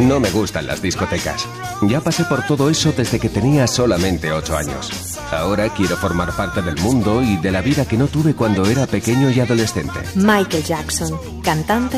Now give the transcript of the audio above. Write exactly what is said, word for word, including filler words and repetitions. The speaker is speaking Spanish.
No me gustan las discotecas. Ya pasé por todo eso desde que tenía solamente ocho años. Ahora quiero formar parte del mundo y de la vida que no tuve cuando era pequeño y adolescente. Michael Jackson, cantante